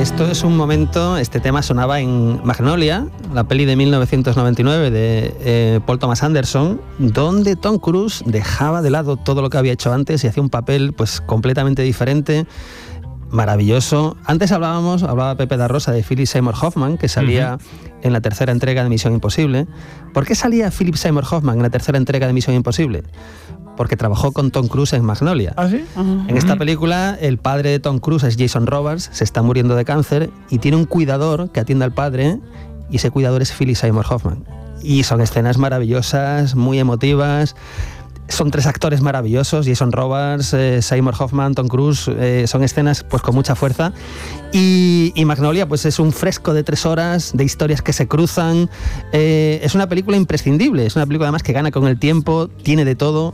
Esto es un momento, este tema sonaba en Magnolia, la peli de 1999 de Paul Thomas Anderson, donde Tom Cruise dejaba de lado todo lo que había hecho antes y hacía un papel pues completamente diferente, maravilloso. Antes hablaba Pepe da Rosa de Philip Seymour Hoffman, que salía en la tercera entrega de Misión Imposible. ¿Por qué salía Philip Seymour Hoffman en la tercera entrega de Misión Imposible? Porque trabajó con Tom Cruise en Magnolia. ¿Ah, sí? En esta película, el padre de Tom Cruise es Jason Robards, se está muriendo de cáncer y tiene un cuidador que atiende al padre, y ese cuidador es Philip Seymour Hoffman. Y son escenas maravillosas, muy emotivas. Son tres actores maravillosos, Jason Robards, Seymour Hoffman, Tom Cruise, son escenas pues con mucha fuerza. Y Magnolia pues es un fresco de 3 horas, de historias que se cruzan. Es una película imprescindible, es una película además que gana con el tiempo, tiene de todo.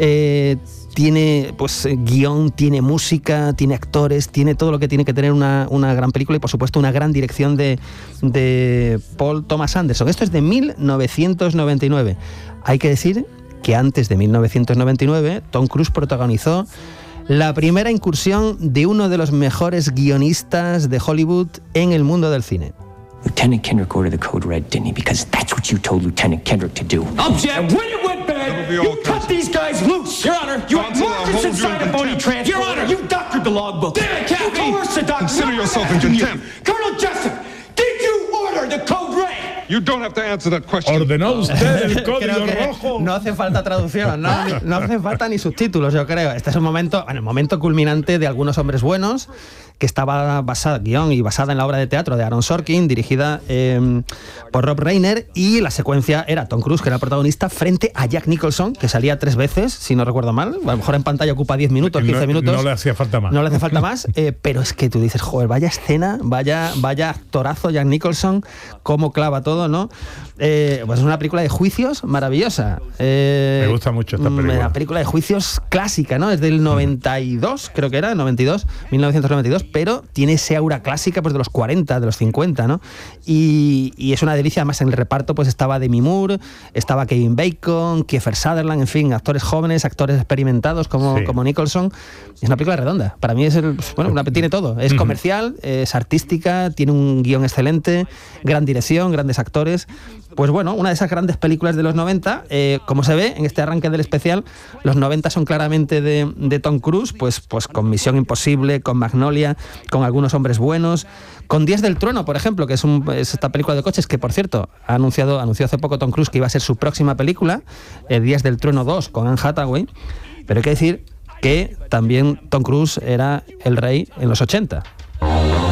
Tiene pues guión, tiene música, tiene actores, tiene todo lo que tiene que tener una gran película y por supuesto una gran dirección de Paul Thomas Anderson. Esto es de 1999. Hay que decir que antes de 1999 Tom Cruise protagonizó la primera incursión de uno de los mejores guionistas de Hollywood en el mundo del cine. Lieutenant Kendrick ordered the code red, didn't he? Because that's what you told Lieutenant Kendrick to do. Object! And when it went bad, you cut these guys loose! Your Honor, you had Marcus inside a phony transport! Your Honor, you doctored the logbook! Damn it, Captain! You coerced the doctor! Consider yourself in contempt! Colonel Jessup, did you order the code red? You don't have to answer that question. ¿Ordenó usted el código rojo? No hace falta traducción, no hace falta ni subtítulos, yo creo. Este es un momento, el momento culminante de Algunos hombres buenos, que estaba basada en la obra de teatro de Aaron Sorkin, dirigida por Rob Reiner, y la secuencia era Tom Cruise, que era el protagonista, frente a Jack Nicholson, que salía 3 veces, si no recuerdo mal. A lo mejor en pantalla ocupa 10 minutos, 15 minutos. No le hacía falta más. No le hace falta más, pero es que tú dices, joder, vaya escena, vaya actorazo Jack Nicholson, cómo clava todo, ¿no? Pues es una película de juicios maravillosa. Me gusta mucho esta película. Una película de juicios clásica, ¿no? Es del 92, creo que era, 1992, pero tiene ese aura clásica pues de los 40, de los 50, ¿no? Y es una delicia. Además, en el reparto pues estaba Demi Moore, estaba Kevin Bacon, Kiefer Sutherland, en fin, actores jóvenes, actores experimentados como Nicholson. Es una película redonda. Para mí tiene todo. Es comercial, es artística, tiene un guión excelente, gran dirección, grandes actores. Pues bueno, una de esas grandes películas de los 90, como se ve en este arranque del especial, los 90 son claramente de Tom Cruise, pues con Misión Imposible, con Magnolia, con Algunos hombres buenos, con Días del Trueno, por ejemplo, que es esta película de coches que, por cierto, anunció hace poco Tom Cruise que iba a ser su próxima película, Días del Trueno 2, con Anne Hathaway. Pero hay que decir que también Tom Cruise era el rey en los 80.